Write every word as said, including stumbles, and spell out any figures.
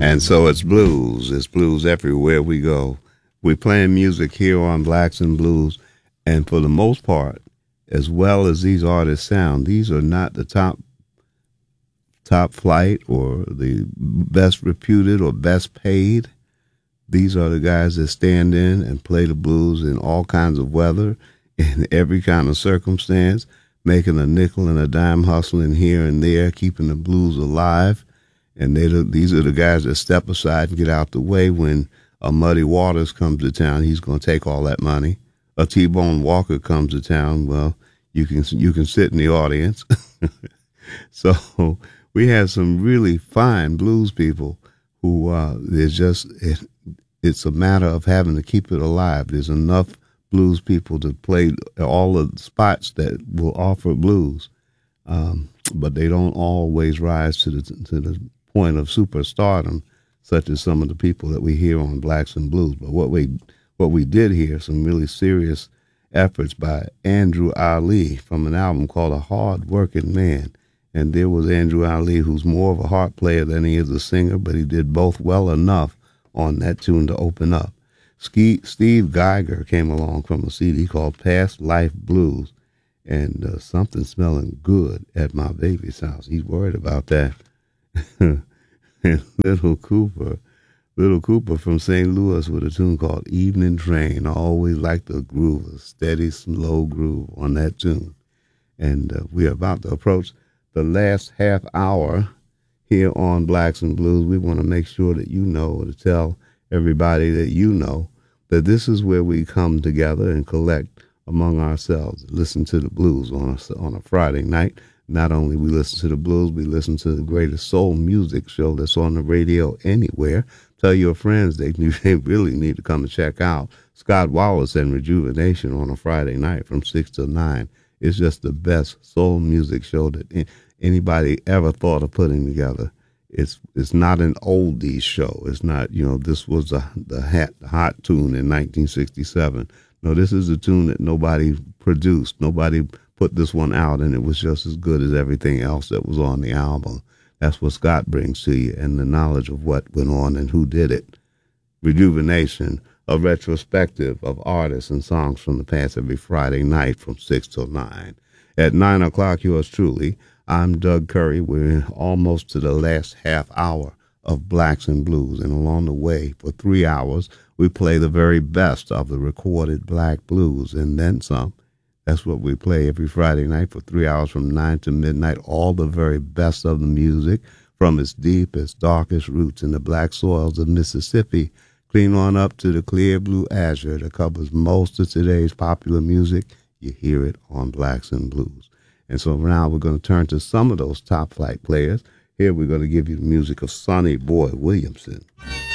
And so it's blues. It's blues everywhere we go. We're playing music here on Blacks and Blues, and for the most part, as well as these artists sound, these are not the top top flight or the best reputed or best paid. These are the guys that stand in and play the blues in all kinds of weather, in every kind of circumstance, making a nickel and a dime hustling here and there, keeping the blues alive. And they, these are the guys that step aside and get out the way when a Muddy Waters comes to town. He's going to take all that money. A T-Bone Walker comes to town. Well, you can you can sit in the audience. So we have some really fine blues people who uh, there's just it, it's a matter of having to keep it alive. There's enough blues people to play all the spots that will offer blues, um, but they don't always rise to the to the point of superstardom, such as some of the people that we hear on Blacks and Blues. But what we what we did hear, some really serious efforts by Andrew Ali from an album called A Hard Working Man. And there was Andrew Ali, who's more of a harp player than he is a singer, but he did both well enough on that tune to open up. Ski, Steve Geiger came along from a C D called Past Life Blues, and uh, something smelling good at my baby's house. He's worried about that. And Little Cooper, Little Cooper from Saint Louis with a tune called Evening Train. I always like the groove, a steady, slow groove on that tune. And uh, we are about to approach the last half hour here on Blacks and Blues. We want to make sure that you know, to tell everybody that you know, that this is where we come together and collect among ourselves, listen to the blues on a, on a Friday night. Not only we listen to the blues, we listen to the greatest soul music show that's on the radio anywhere. Tell your friends they, they really need to come and check out Scott Wallace and Rejuvenation on a Friday night from six to nine. It's just the best soul music show that anybody ever thought of putting together. It's it's not an oldies show. It's not, you know, this was a, the hot, hot tune in nineteen sixty-seven. No, this is a tune that nobody produced. Nobody put this one out, and it was just as good as everything else that was on the album. That's what Scott brings to you, and the knowledge of what went on and who did it. Rejuvenation, a retrospective of artists and songs from the past every Friday night from six till nine. At nine o'clock, yours truly, I'm Doug Curry. We're almost to the last half hour of Blacks and Blues, and along the way, for three hours, we play the very best of the recorded black blues, and then some. That's what we play every Friday night for three hours from nine to midnight, all the very best of the music from its deepest, darkest roots in the black soils of Mississippi, clean on up to the clear blue azure that covers most of today's popular music. You hear it on Blacks and Blues. And so now we're going to turn to some of those top flight players. Here we're going to give you the music of Sonny Boy Williamson.